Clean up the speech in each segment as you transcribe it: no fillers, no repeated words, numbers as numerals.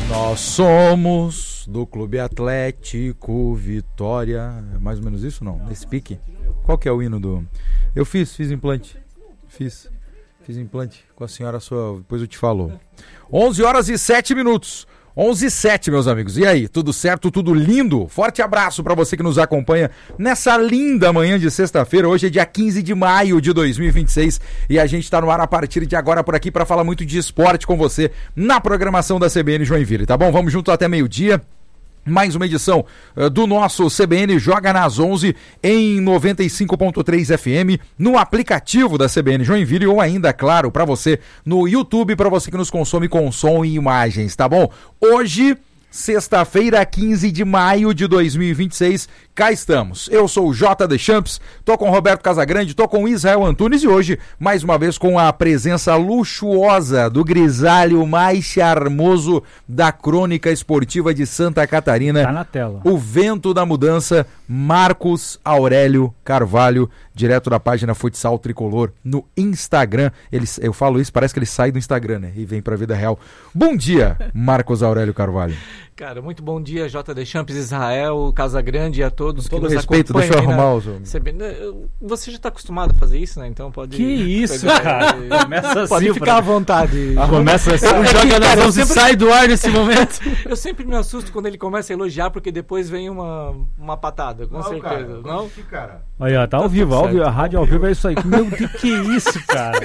Nós somos do Clube Atlético Vitória. É mais ou menos isso, não? Nesse pique? Qual que é o hino do... Eu fiz implante. Fiz implante com a senhora sua, depois eu te falo. 11h07. 11h07, meus amigos. E aí, tudo certo? Tudo lindo? Forte abraço para você que nos acompanha nessa linda manhã de sexta-feira. Hoje é dia 15 de maio de 2026 e a gente está no ar a partir de agora por aqui para falar muito de esporte com você na programação da CBN Joinville, tá bom? Vamos junto até meio-dia. Mais uma edição do nosso CBN Joga nas 11 em 95.3 FM, no aplicativo da CBN Joinville ou ainda, claro, para você no YouTube, para você que nos consome com som e imagens, tá bom? Hoje, sexta-feira, 15 de maio de 2026, cá estamos. Eu sou o J. Deschamps, tô com o Roberto Casagrande, tô com o Israel Antunes e hoje, mais uma vez, com a presença luxuosa do grisalho mais charmoso da crônica esportiva de Santa Catarina. Tá na tela. O vento da mudança, Marcos Aurélio Carvalho, direto da página Futsal Tricolor no Instagram. Eu falo isso, parece que ele sai do Instagram, né? E vem pra vida real. Bom dia, Marcos Aurélio Carvalho. Cara, muito bom dia, J. Deschamps, Israel, Casagrande e a todos com que todo nos respeito, acompanham. Deixa eu arrumar os... Você já está acostumado a fazer isso, né? Então pode... Que isso, cara? Começa assim, pode ficar à vontade. Começa assim, joga nas mãos e sai do ar nesse momento. Eu sempre me assusto quando ele começa a elogiar, porque depois vem uma patada, com certeza. Cara, não? Que cara? Olha, tá ao vivo, a rádio ao vivo é isso aí. Meu Deus, que isso, cara?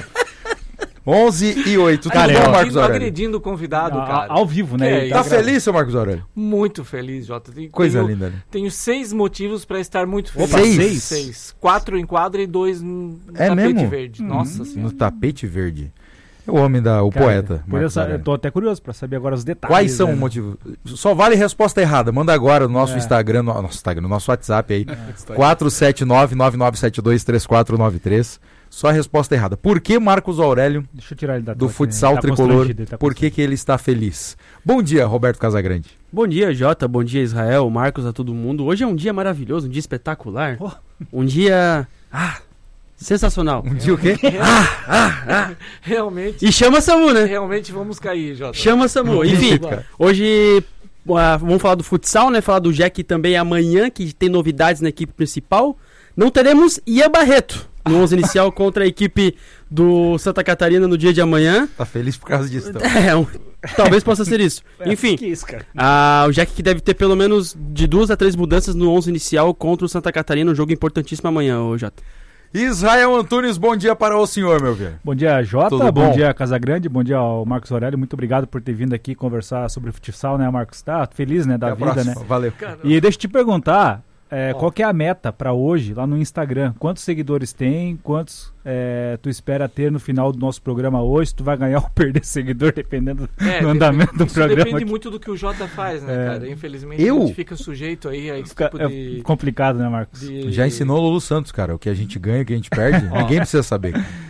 11h08, cara, tudo bom, Marcos Aurélio? Agredindo o convidado, cara. Ao vivo, né? Tá feliz, seu Marcos Aurélio? Muito feliz, Jota. Coisa linda, né? Tenho 6 motivos pra estar muito feliz. Opa, 6? 4 em quadra e 2 no tapete mesmo? verde. Nossa Senhora. No tapete verde. É o homem o poeta. Eu tô até curioso pra saber agora os detalhes. Quais são os motivos? Só vale resposta errada. Manda agora no nosso Instagram, no nosso WhatsApp aí. 479-9972-3493. Só a resposta errada. Por que Marcos Aurélio, deixa eu tirar ele da do Futsal Tricolor, por que ele está feliz? Bom dia, Roberto Casagrande. Bom dia, Jota. Bom dia, Israel, Marcos, a todo mundo. Hoje é um dia maravilhoso, um dia espetacular. Um dia... sensacional. Um dia o quê? Realmente. E chama Samu, né? Realmente vamos cair, Jota. Chama Samu. Enfim, hoje vamos falar do futsal, né? Falar do Jack também amanhã, que tem novidades na equipe principal. Não teremos Ian Barreto no 11 inicial contra a equipe do Santa Catarina no dia de amanhã. Tá feliz por causa disso, então. Talvez possa ser isso. Enfim, que isso, cara? O Jack que deve ter pelo menos de 2 a 3 mudanças no 11 inicial contra o Santa Catarina, um jogo importantíssimo amanhã, Jota. Israel Antunes, bom dia para o senhor, meu velho. Bom dia, Jota. Tudo bom? Bom dia, Casagrande. Bom dia ao Marcos Aurélio. Muito obrigado por ter vindo aqui conversar sobre futsal, né, Marcos? Tá feliz, né, da vida, próxima. Né? Valeu. E deixa eu te perguntar, qual que é a meta para hoje lá no Instagram? Quantos seguidores tem? Quantos tu espera ter no final do nosso programa hoje? Tu vai ganhar ou perder seguidor, dependendo do andamento do programa. Depende muito do que o Jota faz, né, cara? Infelizmente a gente fica sujeito aí a esse tipo de... complicado, né, Marcos? Já ensinou o Lulu Santos, cara. O que a gente ganha, o que a gente perde, ninguém precisa saber.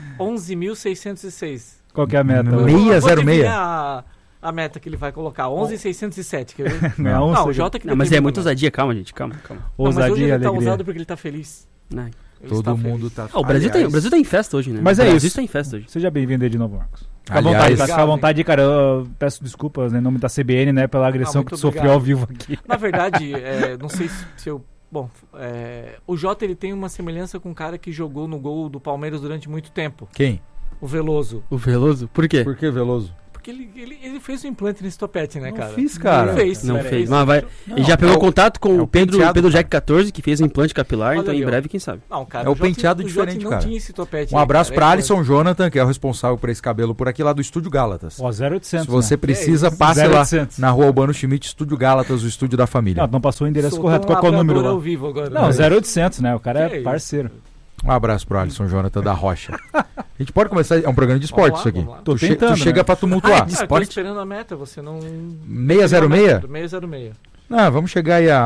11.606. Qual que é a meta? 606. A meta que ele vai colocar, 11.607, quer ver? Não, o Jota que mas é muito ousadia, calma, gente, calma. Ousadia, mas hoje ele tá alegria. ousado porque ele tá feliz. Todo mundo tá feliz. O Brasil tá em festa hoje, né? Mas o Brasil tá em festa hoje. Seja bem-vindo aí de novo, Marcos. Fica à vontade, cara. Eu peço desculpas em nome da CBN, né, pela agressão que tu sofreu ao vivo aqui. Na verdade, não sei se eu... Bom, o Jota ele tem uma semelhança com um cara que jogou no gol do Palmeiras durante muito tempo. Quem? O Veloso. O Veloso? Por quê? Por que Veloso? Porque ele fez um implante nesse topete, né, cara? Não fiz, cara. Não fez. Mas ele já pegou contato com o Pedro Jack 14, que fez um implante capilar, então em breve, quem sabe? Não, cara, é o penteado diferente, cara. Tinha esse topete um abraço pra Alisson Jonathan, que é o responsável por esse cabelo por aqui, lá do Estúdio Gálatas. 0800, se você precisa, passe 0800. lá na Rua Urbano Schmidt, Estúdio Gálatas, o estúdio da família. Não passou o endereço correto. Qual é o número lá? Ao vivo agora, não, 0800, né? O cara é parceiro. Um abraço pro Alisson Jonathan da Rocha. A gente pode começar, é um programa de esporte isso aqui. Tô tentando, tu chega pra tumultuar. Tô esperando a meta, você não... 606? 606. Não, vamos chegar aí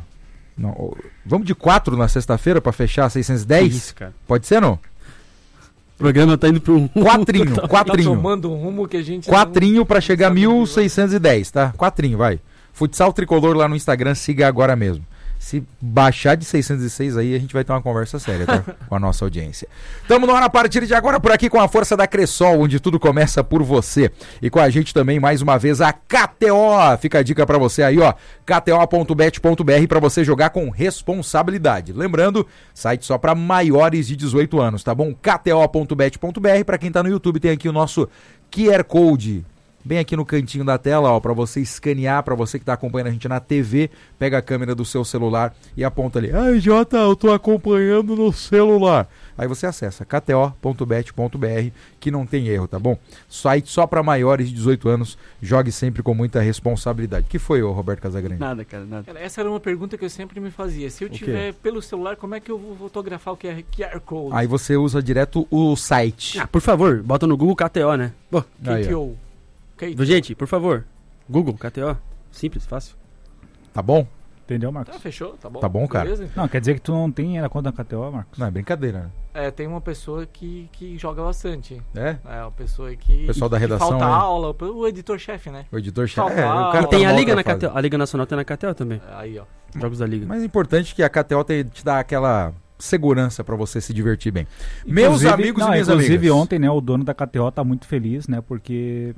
vamos de 4 na sexta-feira pra fechar 610? Isso, cara. Pode ser, não? O programa tá indo pro... Quatrinho. Tá tomando um rumo que a gente... Quatrinho pra chegar a 1.610, tá? Quatrinho, vai. Futsal Tricolor lá no Instagram, siga agora mesmo. Se baixar de 606 aí, a gente vai ter uma conversa séria, tá? Com a nossa audiência. Tamo no ar a partir de agora por aqui com a força da Cressol, onde tudo começa por você. E com a gente também, mais uma vez, a KTO. Fica a dica pra você aí, ó. KTO.bet.br pra você jogar com responsabilidade. Lembrando, site só pra maiores de 18 anos, tá bom? KTO.bet.br. Pra quem tá no YouTube, tem aqui o nosso QR Code bem aqui no cantinho da tela, ó, para você escanear, para você que tá acompanhando a gente na TV, pega a câmera do seu celular e aponta ali, Jota, eu tô acompanhando no celular. Aí você acessa kto.bet.br, que não tem erro, tá bom? Site só para maiores de 18 anos, jogue sempre com muita responsabilidade. Que foi, ô Roberto Casagrande? Nada, cara, nada. Essa era uma pergunta que eu sempre me fazia. Se eu tiver pelo celular, como é que eu vou fotografar o QR Code? Aí você usa direto o site. Por favor, bota no Google KTO, né? Pô, KTO. Gente, por favor, Google, KTO, simples, fácil. Tá bom? Entendeu, Marcos? Tá, fechou, tá bom. Tá bom, cara. Beleza, então. Não, quer dizer que tu não tem a conta na KTO, Marcos? Não, é brincadeira, né? Tem uma pessoa que joga bastante. É? Uma pessoa que... O pessoal da redação, falta aula, o editor-chefe, né? O editor-chefe. Falta aula. E tem a Liga na KTO, a Liga Nacional tem na KTO também. Aí, ó. Jogos da Liga. Mas é importante que a KTO te dá aquela segurança pra você se divertir bem. Meus amigos e minhas amigas. Inclusive ontem, né, o dono da KTO tá muito feliz, né, porque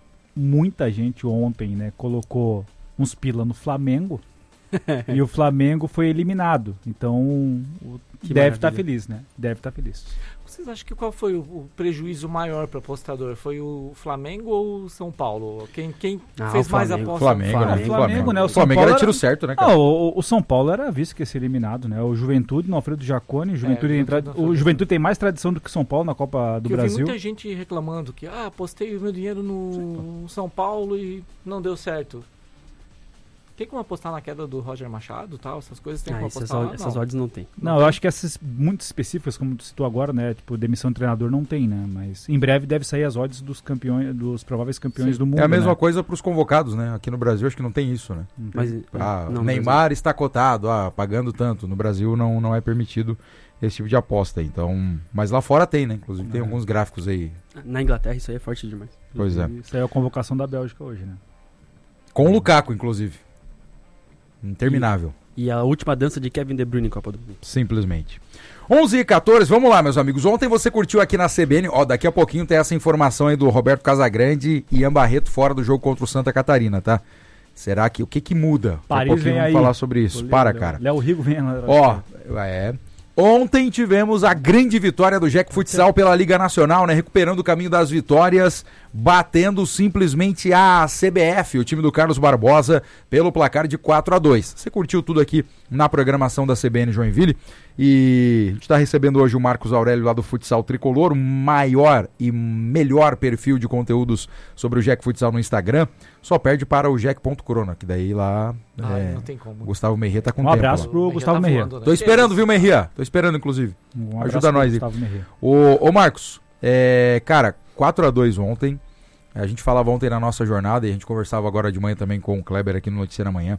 muita gente ontem, né, colocou uns pila no Flamengo e o Flamengo foi eliminado. Então, deve estar feliz, né? Deve estar feliz. Vocês acham que qual foi o prejuízo maior para o apostador? Foi o Flamengo ou o São Paulo? Quem fez mais apostas? Flamengo, né? O Flamengo era tiro certo, né, cara? O São Paulo era visto que ia ser eliminado, né? O Juventude, no Alfredo Jaconi, o Juventude tem mais tradição do que o São Paulo na Copa do Brasil. Eu vi muita gente reclamando que apostei o meu dinheiro no São Paulo e não deu certo. Tem como apostar na queda do Roger Machado e tal? Essas coisas tem como apostar? Essas odds não tem. Não, eu acho que essas muito específicas, como tu citou agora, né? Tipo, demissão de treinador não tem, né? Mas em breve deve sair as odds dos campeões, dos prováveis campeões do mundo. É a mesma né? coisa pros convocados, né? Aqui no Brasil acho que não tem isso, né? Mas, Neymar está cotado, pagando tanto. No Brasil não é permitido esse tipo de aposta. Então, mas lá fora tem, né? Inclusive tem alguns gráficos aí. Na Inglaterra isso aí é forte demais. Pois é. Isso aí é a convocação da Bélgica hoje, né? Com o Lukaku, inclusive. Interminável. E a última dança de Kevin De Bruyne em Copa do Mundo. Simplesmente. 11h14, vamos lá, meus amigos. Ontem você curtiu aqui na CBN, daqui a pouquinho tem essa informação aí do Roberto Casagrande e Ian Barreto fora do jogo contra o Santa Catarina, tá? Será que, o que muda? Paris daqui a pouquinho vamos falar sobre isso. Cara. Léo Rigo vem lá. Ontem tivemos a grande vitória do Jack Futsal pela Liga Nacional, né? Recuperando o caminho das vitórias, batendo simplesmente a CBF, o time do Carlos Barbosa, pelo placar de 4-2. Você curtiu tudo aqui na programação da CBN Joinville? E a gente está recebendo hoje o Marcos Aurélio lá do Futsal Tricolor, o maior e melhor perfil de conteúdos sobre o Jack Futsal no Instagram. Só perde para o Jack.corona, que daí lá não tem como. Gustavo Merria tá com tempo. Um abraço pro Gustavo Merria. Né? Tô esperando, viu, Merria? Tô esperando, inclusive. Ajuda nós aí. Ô Marcos, cara, 4-2 ontem. A gente falava ontem na nossa jornada e a gente conversava agora de manhã também com o Kleber aqui no Notícia Manhã.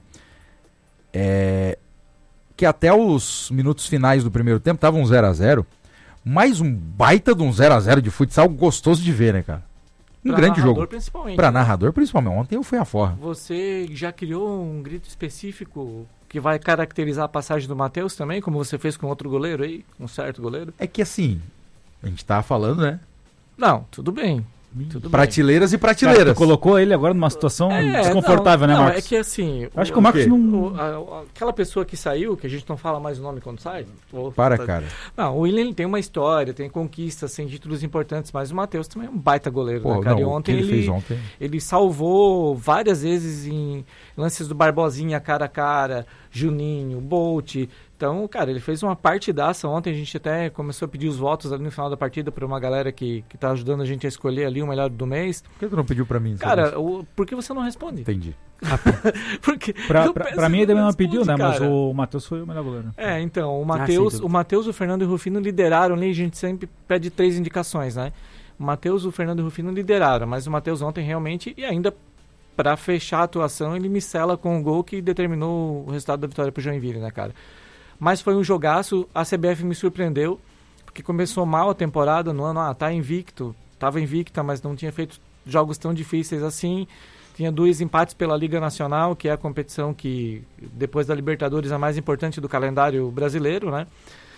Que até os minutos finais do primeiro tempo tava um 0-0, mas um baita de um 0-0 de futsal gostoso de ver, né, cara? Um grande jogo. Pra narrador, principalmente. Ontem eu fui a forra. Você já criou um grito específico que vai caracterizar a passagem do Matheus também, como você fez com outro goleiro aí, um certo goleiro? É que assim, a gente tá falando, né? Não, tudo bem. Prateleiras e prateleiras. Cara, tu colocou ele agora numa situação desconfortável, né, Marcos? É que assim... Acho que o Marcos não... aquela pessoa que saiu, que a gente não fala mais o nome quando sai... Cara. Não, o Willian tem uma história, tem conquistas, tem títulos importantes, mas o Matheus também é um baita goleiro, né, cara? E ontem ele salvou várias vezes em lances do Barbosinha cara a cara, Juninho, Bolt... Então, cara, ele fez uma partidaça ontem, a gente até começou a pedir os votos ali no final da partida para uma galera que tá ajudando a gente a escolher ali o melhor do mês. Por que tu não pediu para mim? Cara, por que você não responde? Entendi. Porque pra mim ele também não pediu, né? Mas o Matheus foi o melhor goleiro. Então, o Matheus, o Fernando e o Rufino lideraram ali, a gente sempre pede 3 indicações, né? O Matheus, o Fernando e o Rufino lideraram, mas o Matheus ontem realmente, e ainda para fechar a atuação, ele me sela com o gol que determinou o resultado da vitória pro Joinville, né, cara? Mas foi um jogaço, a CBF me surpreendeu, porque começou mal a temporada no ano, tá invicto, tava invicta, mas não tinha feito jogos tão difíceis assim, tinha 2 empates pela Liga Nacional, que é a competição que, depois da Libertadores, é a mais importante do calendário brasileiro, né?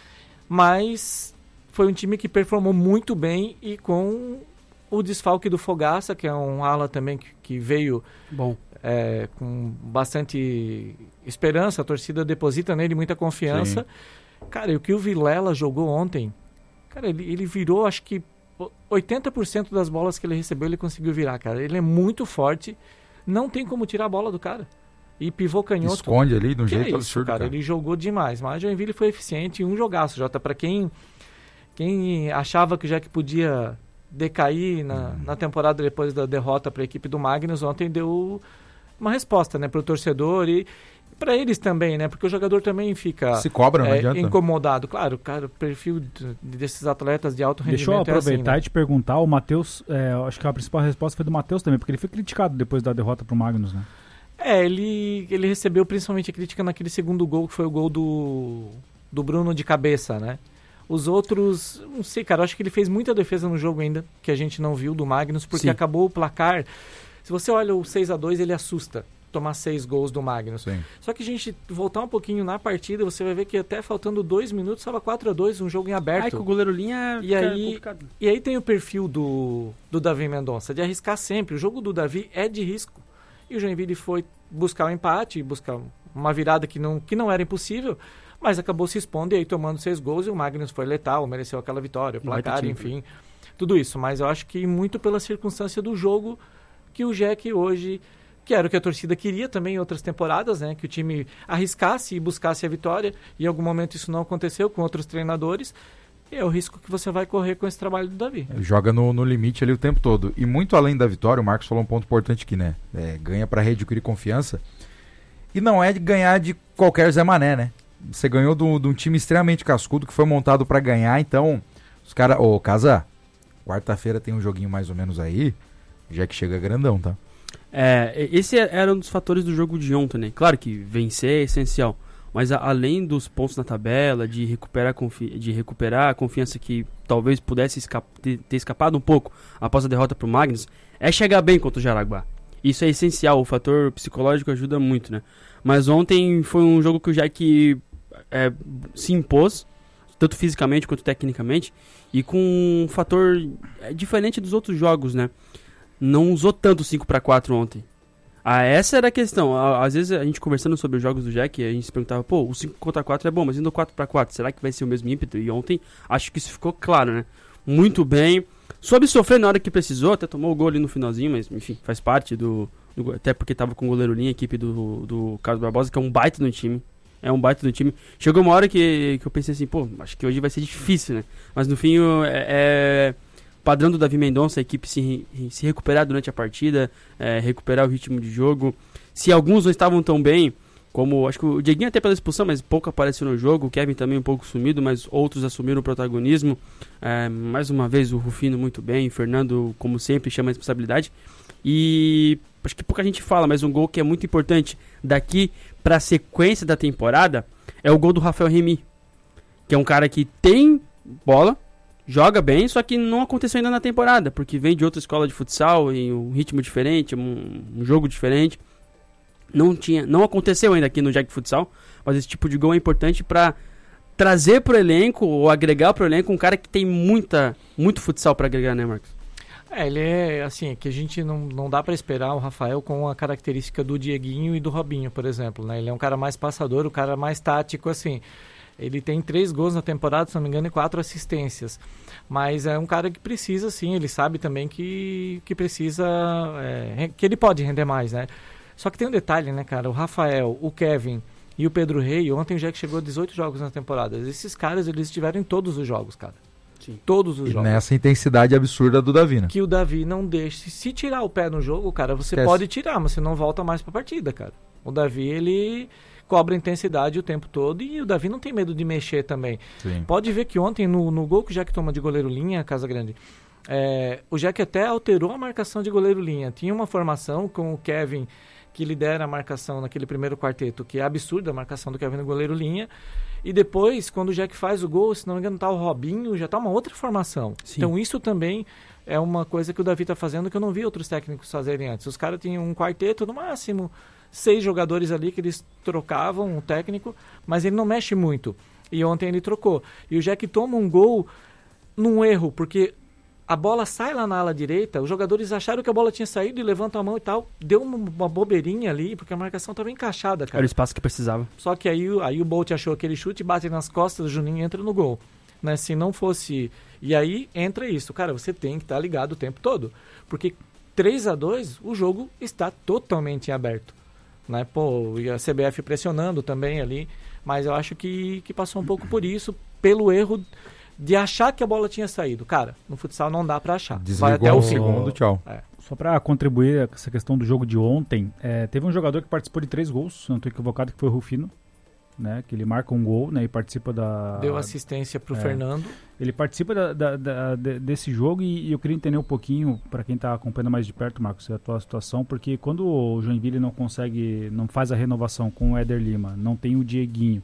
Mas foi um time que performou muito bem e com o desfalque do Fogaça, que é um ala também que veio com bastante esperança, a torcida deposita nele muita confiança. Sim. Cara, e o que o Vilela jogou ontem, cara, ele virou, acho que 80% das bolas que ele recebeu ele conseguiu virar, cara. Ele é muito forte, não tem como tirar a bola do cara. E pivô canhoto. Esconde ali de um jeito absurdo, cara. Ele jogou demais, mas o Joinville foi eficiente e um jogaço, Jota. Para quem achava que o Jack podia decair na temporada depois da derrota para a equipe do Magnus, ontem deu uma resposta, né, para o torcedor e para eles também, né, porque o jogador também fica se cobra, não adianta. Incomodado. Claro, cara, o perfil desses atletas de alto rendimento. Deixa eu aproveitar assim, né? e te perguntar, o Matheus, acho que a principal resposta foi do Matheus também, porque ele foi criticado depois da derrota para o Magnus, né? Ele recebeu principalmente a crítica naquele segundo gol, que foi o gol do Bruno de cabeça, né? Os outros, não sei, cara, eu acho que ele fez muita defesa no jogo ainda, que a gente não viu do Magnus, porque acabou o placar. Se você olha o 6-2, ele assusta tomar 6 gols do Magnus. Sim. Só que a gente voltar um pouquinho na partida, você vai ver que até faltando 2 minutos, estava 4-2, um jogo em aberto. Aí com o goleiro linha complicado. E aí tem o perfil do Davi Mendonça, de arriscar sempre. O jogo do Davi é de risco. E o Joinville foi buscar o empate, buscar uma virada que não era impossível, mas acabou se expondo e aí tomando 6 gols, e o Magnus foi letal, mereceu aquela vitória, o placar, enfim, tudo isso. Mas eu acho que muito pela circunstância do jogo que o Jack hoje, que era o que a torcida queria também em outras temporadas, né? Que o time arriscasse e buscasse a vitória, e em algum momento isso não aconteceu com outros treinadores. E é o risco que você vai correr com esse trabalho do Davi. Ele joga no limite ali o tempo todo. E muito além da vitória, o Marcos falou um ponto importante aqui, né? Ganha para readquirir confiança. E não é de ganhar de qualquer Zé Mané, né? Você ganhou de um time extremamente cascudo que foi montado para ganhar, então os caras... Ô, Casa, quarta-feira tem um joguinho mais ou menos aí, já que chega grandão, tá? Esse era um dos fatores do jogo de ontem, né? Claro que vencer é essencial, mas além dos pontos na tabela, de recuperar a confiança que talvez pudesse ter escapado um pouco após a derrota pro Magnus, é chegar bem contra o Jaraguá. Isso é essencial, o fator psicológico ajuda muito, né? Mas ontem foi um jogo que o Jack se impôs, tanto fisicamente quanto tecnicamente, e com um fator diferente dos outros jogos, né? Não usou tanto 5-4 ontem. Essa era a questão. Às vezes a gente conversando sobre os jogos do Jack, a gente se perguntava, o 5-4 é bom, mas indo 4-4, será que vai ser o mesmo ímpeto? E ontem acho que isso ficou claro, né? Muito bem. Soube sofrer na hora que precisou, até tomou o gol ali no finalzinho, mas enfim, faz parte até porque tava com o goleiro linha, a equipe do Carlos Barbosa, que é um baita no time. É um baita do time. Chegou uma hora que eu pensei assim, acho que hoje vai ser difícil, né? Mas no fim padrão do Davi Mendonça, a equipe se recuperar durante a partida, recuperar o ritmo de jogo. Se alguns não estavam tão bem, como acho que o Dieguinho até pela expulsão, mas pouco apareceu no jogo, o Kevin também um pouco sumido, mas outros assumiram o protagonismo. Mais uma vez o Rufino muito bem, o Fernando, como sempre, chama a responsabilidade. E acho que pouca gente fala, mas um gol que é muito importante daqui para a sequência da temporada é o gol do Rafael Remy, que é um cara que tem bola, joga bem, só que não aconteceu ainda na temporada, porque vem de outra escola de futsal, em um ritmo diferente, um jogo diferente. Não aconteceu ainda aqui no Jack Futsal, mas esse tipo de gol é importante para trazer pro elenco, ou agregar pro elenco, um cara que tem muito futsal para agregar, né, Marcos? Ele é assim, que a gente não dá para esperar o Rafael com a característica do Dieguinho e do Robinho, por exemplo, né? Ele é um cara mais passador, o cara mais tático, assim. Ele tem 3 gols na temporada, se não me engano, e 4 assistências. Mas é um cara que precisa, sim, ele sabe também que precisa, que ele pode render mais, né? Só que tem um detalhe, né, cara? O Rafael, o Kevin e o Pedro Rey, ontem o Jack chegou a 18 jogos na temporada. Esses caras, eles estiveram em todos os jogos, cara. Sim. Todos os jogos. Nessa intensidade absurda do Davi, né? Que o Davi não deixa. Se tirar o pé no jogo, cara, você pode tirar, mas você não volta mais pra partida, cara. O Davi, ele cobra intensidade o tempo todo e o Davi não tem medo de mexer também. Sim. Pode ver que ontem, no gol que o Jack toma de goleiro linha, Casa Grande, o Jack até alterou a marcação de goleiro linha. Tinha uma formação com o Kevin, que lidera a marcação naquele primeiro quarteto, que é absurda a marcação do Kevin no goleiro linha. E depois, quando o Jack faz o gol, se não me engano, tá o Robinho, já tá uma outra formação. Sim. Então isso também é uma coisa que o Davi está fazendo que eu não vi outros técnicos fazerem antes. Os caras tinham um quarteto, no máximo 6 jogadores ali que eles trocavam, um técnico, mas ele não mexe muito. E ontem ele trocou. E o Jack toma um gol num erro, porque a bola sai lá na ala direita, os jogadores acharam que a bola tinha saído e levantam a mão e tal. Deu uma bobeirinha ali, porque a marcação estava encaixada, cara. Era o espaço que precisava. Só que aí o Bolt achou aquele chute, bate nas costas, o Juninho entra no gol. Né? Se não fosse... E aí entra isso. Cara, você tem que estar ligado o tempo todo. Porque 3-2, o jogo está totalmente aberto. Né? Pô, e a CBF pressionando também ali. Mas eu acho que passou um pouco por isso, pelo erro de achar que a bola tinha saído. Cara, no futsal não dá pra achar. Desligou. Vai até o segundo, tchau. Só pra contribuir com essa questão do jogo de ontem, teve um jogador que participou de 3 gols, se não estou equivocado, que foi o Rufino, né, que ele marca um gol, né, e participa da... Deu assistência pro Fernando. Ele participa desse jogo e eu queria entender um pouquinho, para quem tá acompanhando mais de perto, Marcos, a tua situação, porque quando o Joinville não faz a renovação com o Éder Lima, não tem o Dieguinho,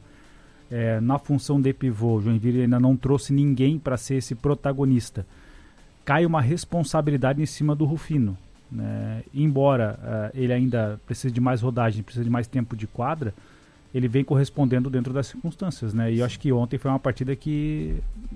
na função de pivô, o Joinville ainda não trouxe ninguém para ser esse protagonista. Cai uma responsabilidade em cima do Rufino. Né? Embora ele ainda precise de mais rodagem, precise de mais tempo de quadra, ele vem correspondendo dentro das circunstâncias. Né? E eu acho que ontem foi uma partida que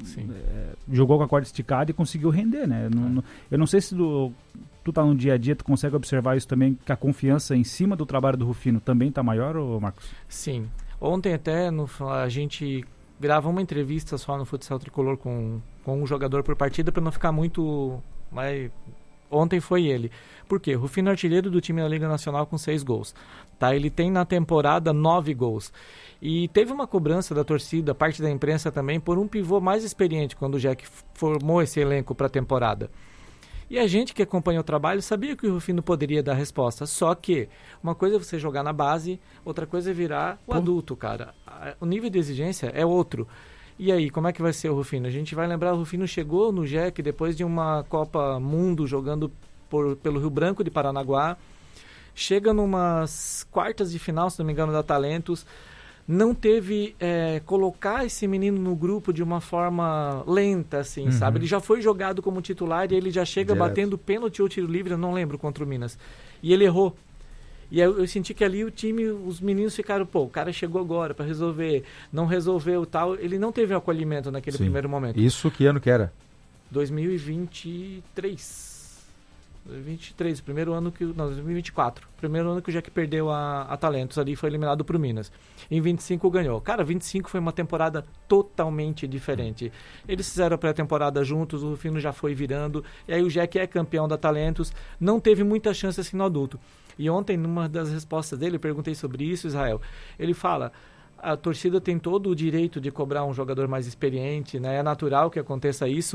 jogou com a corda esticada e conseguiu render. Né? Eu não sei se tu tá no dia a dia, tu consegue observar isso também, que a confiança em cima do trabalho do Rufino também está maior, ou Marcos? Sim. Ontem até a gente grava uma entrevista só no Futsal Tricolor com um jogador por partida para não ficar muito... Mas ontem foi ele. Por quê? Rufino é artilheiro do time da Liga Nacional com 6 gols. Tá? Ele tem na temporada 9 gols. E teve uma cobrança da torcida, parte da imprensa também, por um pivô mais experiente quando o Jack formou esse elenco para a temporada. E a gente que acompanha o trabalho sabia que o Rufino poderia dar resposta. Só que uma coisa é você jogar na base, outra coisa é virar o adulto, cara. O nível de exigência é outro. E aí, como é que vai ser o Rufino? A gente vai lembrar, o Rufino chegou no Jack depois de uma Copa Mundo jogando pelo Rio Branco de Paranaguá. Chega numas quartas de final, se não me engano, da Talentos. Não teve colocar esse menino no grupo de uma forma lenta, assim, sabe? Ele já foi jogado como titular e ele já chega direto, batendo pênalti ou tiro livre, eu não lembro, contra o Minas. E ele errou. E eu senti que ali o time, os meninos ficaram, o cara chegou agora para resolver, não resolveu tal. Ele não teve um acolhimento naquele primeiro momento. Isso que ano que era? 2023, primeiro ano que... Não, 2024. Primeiro ano que o Jack perdeu a Talentos ali, foi eliminado pro Minas. Em 25 ganhou. Cara, 25 foi uma temporada totalmente diferente. Eles fizeram a pré-temporada juntos, o Rufino já foi virando, e aí o Jack é campeão da Talentos, não teve muita chance assim no adulto. E ontem, numa das respostas dele, eu perguntei sobre isso, Israel, ele fala... A torcida tem todo o direito de cobrar um jogador mais experiente, né? É natural que aconteça isso,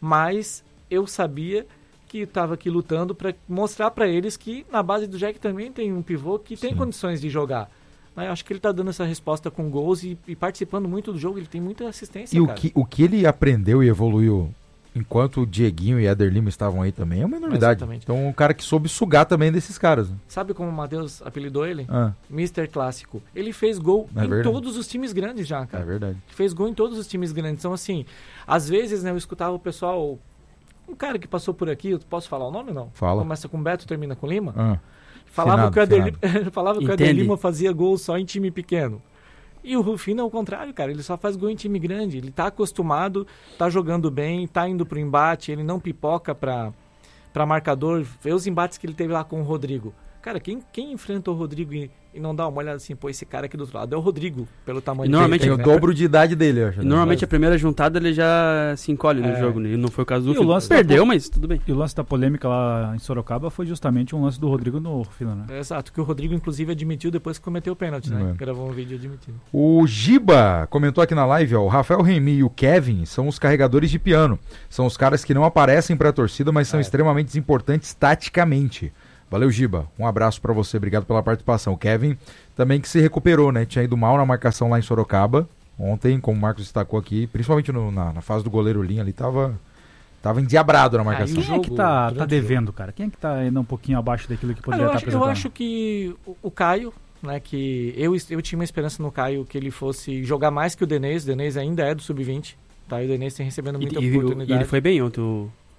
mas eu sabia que estava aqui lutando para mostrar para eles que na base do Jack também tem um pivô que tem condições de jogar. Mas eu acho que ele está dando essa resposta com gols e participando muito do jogo, ele tem muita assistência, e cara. O que ele aprendeu e evoluiu enquanto o Dieguinho e Éder Lima estavam aí também é uma enormidade. Exatamente. Então um cara que soube sugar também desses caras. Né? Sabe como o Matheus apelidou ele? Mr. Clássico. Ele fez gol em todos os times grandes já, cara. É verdade. Fez gol em todos os times grandes. Então, assim, às vezes, né, eu escutava o pessoal... Um cara que passou por aqui, eu posso falar o nome ou não? Fala. Começa com Beto, termina com Lima. Falava que o Éder Lima fazia gol só em time pequeno. E o Rufino é o contrário, cara. Ele só faz gol em time grande. Ele tá acostumado, tá jogando bem, tá indo pro embate, ele não pipoca pra marcador. Vê os embates que ele teve lá com o Rodrigo. Cara, quem enfrenta o Rodrigo e não dá uma olhada assim, esse cara aqui do outro lado é o Rodrigo, pelo tamanho dele. Normalmente tem o dobro de idade dele, eu acho. Normalmente a primeira juntada ele já se encolhe no jogo, né? E não foi o caso do Rufino. Perdeu, mas tudo bem. E o lance da polêmica lá em Sorocaba foi justamente um lance do Rodrigo no Rufino, né? Exato, que o Rodrigo inclusive admitiu depois que cometeu o pênalti, né? Gravou um vídeo admitindo. O Giba comentou aqui na live, o Rafael Remy e o Kevin são os carregadores de piano. São os caras que não aparecem pra torcida, mas são extremamente importantes taticamente. Valeu, Giba. Um abraço pra você, obrigado pela participação. O Kevin também que se recuperou, né? Tinha ido mal na marcação lá em Sorocaba. Ontem, como o Marcos destacou aqui, principalmente na fase do goleiro Linha ali, tava endiabrado na marcação. Quem é que tá devendo, cara? Quem é que tá ainda um pouquinho abaixo daquilo que poderia estar apresentando? Eu acho que o Caio, né? Que eu tinha uma esperança no Caio que ele fosse jogar mais que o Denez. O Denez ainda é do Sub-20, tá? E o Denez tem recebendo muita oportunidade. E ele foi bem ontem,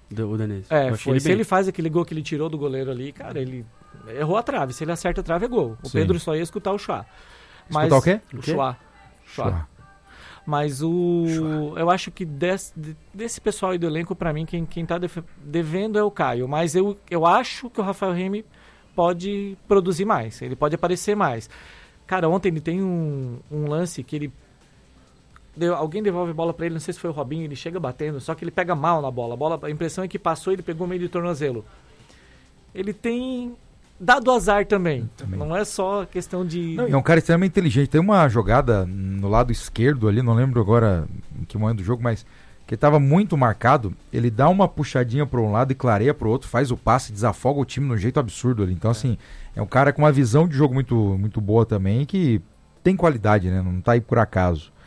O Danese. Se ele faz aquele gol que ele tirou do goleiro ali, cara, ele errou a trave. Se ele acerta a trave, é gol. O Pedro só ia escutar o Chua. Escutar o quê? O Chua. Mas eu acho que desse pessoal aí do elenco, pra mim, quem tá devendo é o Caio. Mas eu acho que o Rafael Remy pode produzir mais. Ele pode aparecer mais. Cara, ontem ele tem um lance que ele... Alguém devolve a bola pra ele, não sei se foi o Robinho, ele chega batendo, só que ele pega mal na bola. A impressão é que passou e ele pegou meio de tornozelo. Ele tem dado azar também. Não é só questão de... Não, é um cara extremamente inteligente. Tem uma jogada no lado esquerdo ali, não lembro agora em que momento do jogo, mas que estava muito marcado. Ele dá uma puxadinha para um lado e clareia para o outro, faz o passe, desafoga o time de um jeito absurdo ali. Então, assim, é um cara com uma visão de jogo muito, muito boa também, que tem qualidade, né? Não tá aí por acaso.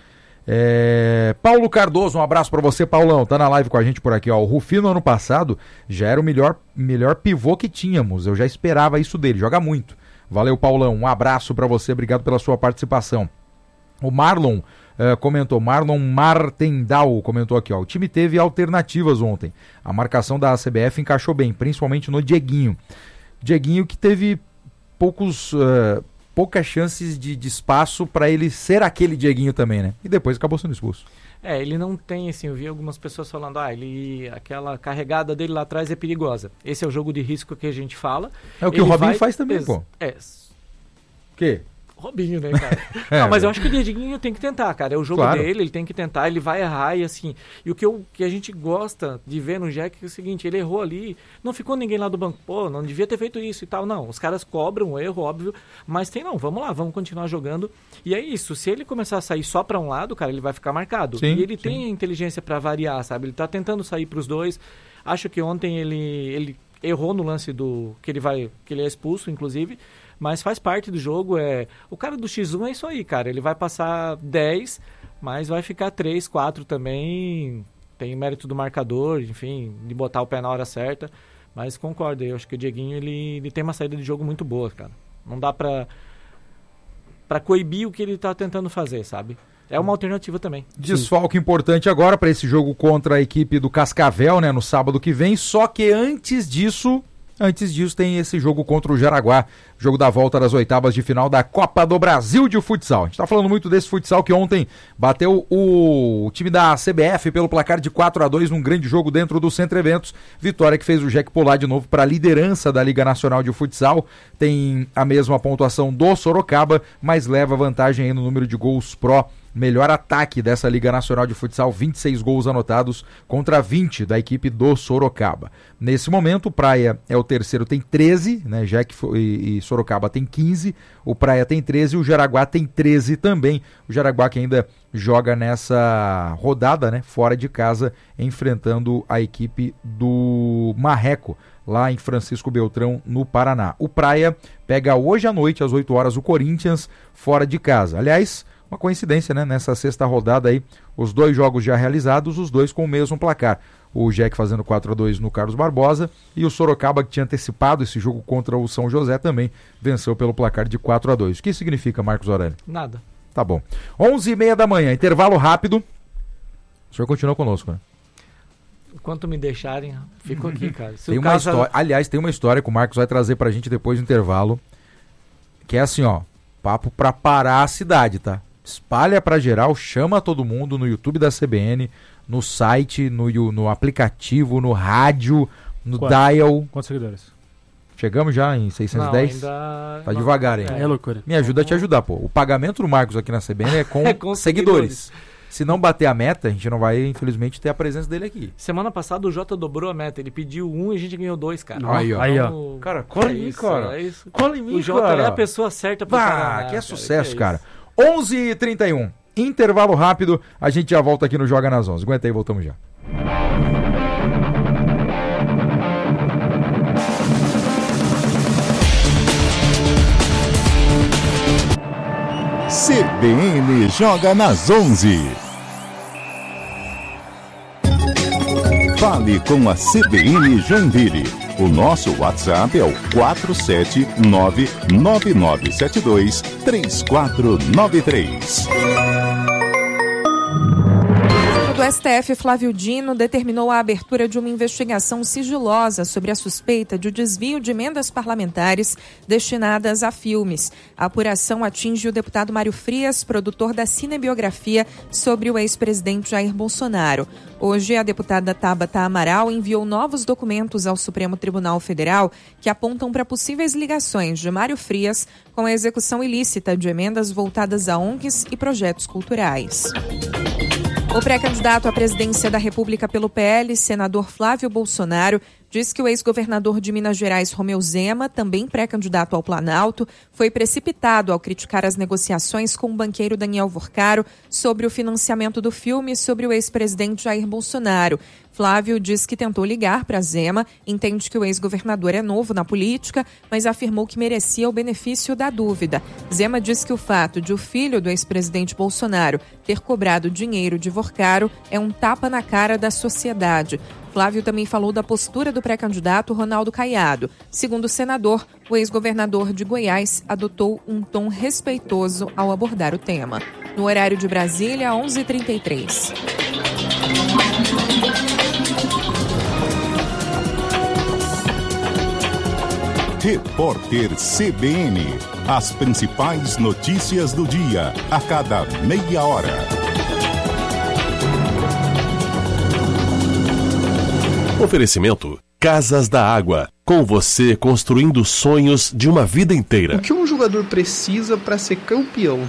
Paulo Cardoso, um abraço pra você, Paulão, tá na live com a gente por aqui, ó. O Rufino ano passado já era o melhor pivô que tínhamos, eu já esperava isso dele, joga muito. Valeu, Paulão, um abraço pra você, obrigado pela sua participação. O Marlon comentou, Marlon Martendal comentou aqui, ó. O time teve alternativas ontem, a marcação da CBF encaixou bem, principalmente no Dieguinho que teve poucas chances de espaço para ele ser aquele Dieguinho também, né? E depois acabou sendo expulso. Ele não tem, assim, eu vi algumas pessoas falando, aquela carregada dele lá atrás é perigosa. Esse é o jogo de risco que a gente fala. É o que o Robinho faz também, pô. O quê? Robinho, né, cara? Não, mas eu acho que o Dieguinho tem que tentar, cara. É o jogo dele, ele tem que tentar, ele vai errar e assim... E o que a gente gosta de ver no Jack é o seguinte, ele errou ali, não ficou ninguém lá do banco, pô, não devia ter feito isso e tal. Não, os caras cobram o erro, óbvio, mas vamos lá, vamos continuar jogando. E é isso, se ele começar a sair só pra um lado, cara, ele vai ficar marcado. Sim, e ele tem a inteligência pra variar, sabe? Ele tá tentando sair pros dois. Acho que ontem ele errou no lance que ele é expulso, inclusive. Mas faz parte do jogo, o cara do X1 é isso aí, cara, ele vai passar 10, mas vai ficar 3, 4 também, tem mérito do marcador, enfim, de botar o pé na hora certa, mas concordo, eu acho que o Dieguinho, ele tem uma saída de jogo muito boa, cara, não dá pra coibir o que ele tá tentando fazer, sabe? É uma alternativa também. Desfalque importante agora para esse jogo contra a equipe do Cascavel, né, no sábado que vem, só que antes disso tem esse jogo contra o Jaraguá, jogo da volta das oitavas de final da Copa do Brasil de futsal. A gente tá falando muito desse futsal que ontem bateu o time da CBF pelo placar de 4-2 num grande jogo dentro do Centro Eventos. Vitória que fez o Jack pular de novo para a liderança da Liga Nacional de Futsal. Tem a mesma pontuação do Sorocaba, mas leva vantagem aí no número de gols pró. Melhor ataque dessa Liga Nacional de Futsal, 26 gols anotados contra 20 da equipe do Sorocaba. Nesse momento, o Praia é o terceiro, tem 13, né? Jack e Sorocaba tem 15, o Praia tem 13 e o Jaraguá tem 13 também. O Jaraguá que ainda joga nessa rodada, né? Fora de casa, enfrentando a equipe do Marreco, lá em Francisco Beltrão, no Paraná. O Praia pega hoje à noite, às 8 horas, o Corinthians, fora de casa. Aliás, uma coincidência, né? Nessa sexta rodada aí, os dois jogos já realizados, os dois com o mesmo placar. O Jack fazendo 4-2 no Carlos Barbosa e o Sorocaba, que tinha antecipado esse jogo contra o São José, também venceu pelo placar de 4-2. O que significa, Marcos Aurélio? Nada. Tá bom. 11h30 da manhã, intervalo rápido. O senhor continua conosco, né? Enquanto me deixarem, fico aqui, cara. Aliás, tem uma história que o Marcos vai trazer pra gente depois do intervalo, que é assim, ó, papo pra parar a cidade, tá? Espalha pra geral, chama todo mundo no YouTube da CBN, no site, no aplicativo, no rádio, no dial. Quantos seguidores? Chegamos já em 610? Não, ainda... Tá devagar, hein? É loucura. Me ajuda a te ajudar, pô. O pagamento do Marcos aqui na CBN é com seguidores. Se não bater a meta, a gente não vai, infelizmente, ter a presença dele aqui. Semana passada o Jota dobrou a meta. Ele pediu 1 e a gente ganhou 2, cara. Aí, ó. Então, cara, cola em mim, cara. É isso. Cola em mim, o Jota cara. é a pessoa certa pra falar. Que é sucesso, cara. 11h31. Intervalo rápido. A gente já volta aqui no Joga nas 11. Aguenta aí, voltamos já. CBN Joga nas 11. Fale com a CBN Joinville. O nosso WhatsApp é o 479-9972-3493. do STF, Flávio Dino, determinou a abertura de uma investigação sigilosa sobre a suspeita de desvio de emendas parlamentares destinadas a filmes. A apuração atinge o deputado Mário Frias, produtor da cinebiografia sobre o ex-presidente Jair Bolsonaro. Hoje, a deputada Tabata Amaral enviou novos documentos ao Supremo Tribunal Federal que apontam para possíveis ligações de Mário Frias com a execução ilícita de emendas voltadas a ONGs e projetos culturais. O pré-candidato à presidência da República pelo PL, senador Flávio Bolsonaro, diz que o ex-governador de Minas Gerais, Romeu Zema, também pré-candidato ao Planalto, foi precipitado ao criticar as negociações com o banqueiro Daniel Vorcaro sobre o financiamento do filme sobre o ex-presidente Jair Bolsonaro. Flávio diz que tentou ligar para Zema, entende que o ex-governador é novo na política, mas afirmou que merecia o benefício da dúvida. Zema diz que o fato de o filho do ex-presidente Bolsonaro ter cobrado dinheiro de Vorcaro é um tapa na cara da sociedade. Flávio também falou da postura do pré-candidato Ronaldo Caiado. Segundo o senador, o ex-governador de Goiás adotou um tom respeitoso ao abordar o tema. No horário de Brasília, 11h33. Repórter CBN. As principais notícias do dia, a cada meia hora. Oferecimento Casas da Água. Com você construindo sonhos de uma vida inteira. O que um jogador precisa para ser campeão?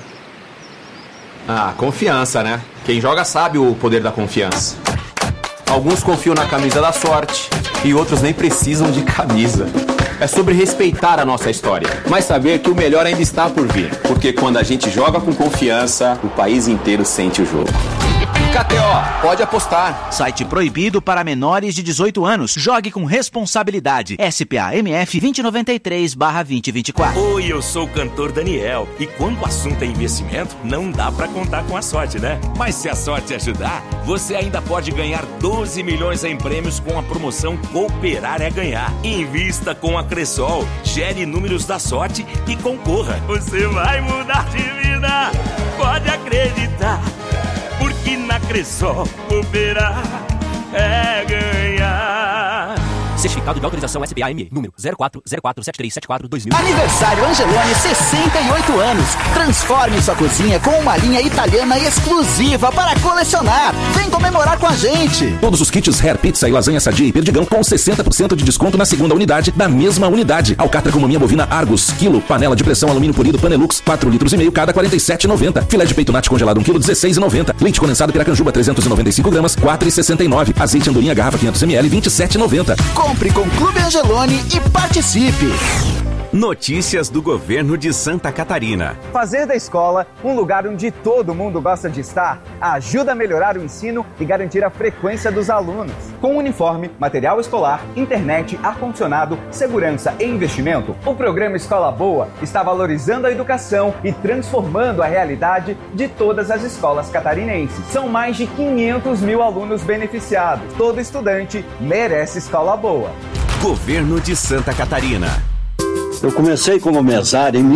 Confiança, né? Quem joga sabe o poder da confiança. Alguns confiam na camisa da sorte e outros nem precisam de camisa. É sobre respeitar a nossa história, mas saber que o melhor ainda está por vir. Porque quando a gente joga com confiança, o país inteiro sente o jogo. KTO, pode apostar. Site proibido para menores de 18 anos. Jogue com responsabilidade. SPA-MF 2093/2024. Oi, eu sou o cantor Daniel. E quando o assunto é investimento, não dá pra contar com a sorte, né? Mas se a sorte ajudar, você ainda pode ganhar 12 milhões em prêmios com a promoção Cooperar é Ganhar. Invista com a Cressol, gere números da sorte e concorra. Você vai mudar de vida, pode acreditar. Porque na Cressol, cooperar é ganhar. Certificado de autorização SPA-ME, número 04047374-2000. Aniversário Angeloni, 68 anos. Transforme sua cozinha com uma linha italiana exclusiva para colecionar. Vem comemorar com a gente. Todos os kits Hair Pizza e lasanha sadia e perdigão com 60% de desconto na segunda unidade da mesma unidade. Alcatra com maminha bovina Argus, quilo. Panela de pressão alumínio polido Panelux, 4,5 litros cada, R$ 47,90. Filé de peito nati congelado 1 kg, R$ 16,90. Leite condensado Piracanjuba, 395 gramas, R$ 4,69. Azeite andorinha garrafa 500 ml, R$ 27,90. Compre com Clube Angeloni e participe! Notícias do governo de Santa Catarina. Fazer da escola um lugar onde todo mundo gosta de estar ajuda a melhorar o ensino e garantir a frequência dos alunos. Com uniforme, material escolar, internet, ar-condicionado, segurança e investimento, o programa Escola Boa está valorizando a educação e transformando a realidade de todas as escolas catarinenses. São mais de 500 mil alunos beneficiados. Todo estudante merece escola boa. Governo de Santa Catarina. Eu comecei como mesário em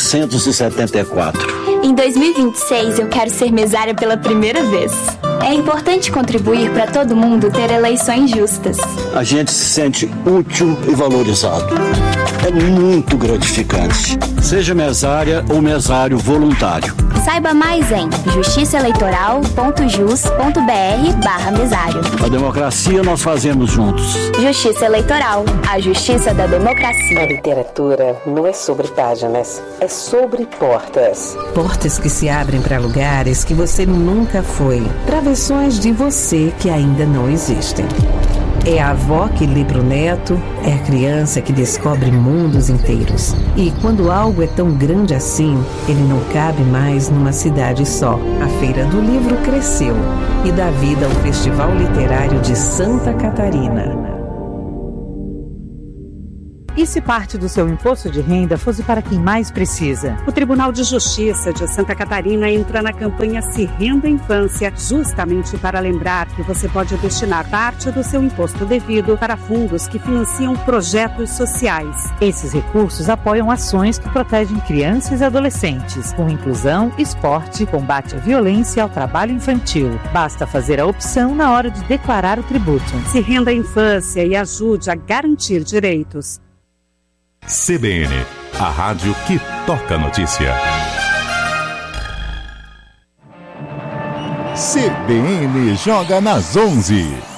1974. Em 2026, eu quero ser mesária pela primeira vez. É importante contribuir para todo mundo ter eleições justas. A gente se sente útil e valorizado. É muito gratificante. Seja mesária ou mesário voluntário. Saiba mais em justiçaeleitoral.jus.br/mesário. A democracia nós fazemos juntos. Justiça Eleitoral, a justiça da democracia. A literatura não é sobre páginas, é sobre portas. Portas que se abrem para lugares que você nunca foi, para versões de você que ainda não existem. É a avó que lê pro neto, é a criança que descobre mundos inteiros. E quando algo é tão grande assim, ele não cabe mais numa cidade só. A Feira do Livro cresceu e dá vida ao Festival Literário de Santa Catarina. E se parte do seu imposto de renda fosse para quem mais precisa? O Tribunal de Justiça de Santa Catarina entra na campanha Se Renda Infância, justamente para lembrar que você pode destinar parte do seu imposto devido para fundos que financiam projetos sociais. Esses recursos apoiam ações que protegem crianças e adolescentes, com inclusão, esporte, combate à violência e ao trabalho infantil. Basta fazer a opção na hora de declarar o tributo. Se renda à infância e ajude a garantir direitos. CBN, a rádio que toca notícia. CBN joga nas 11.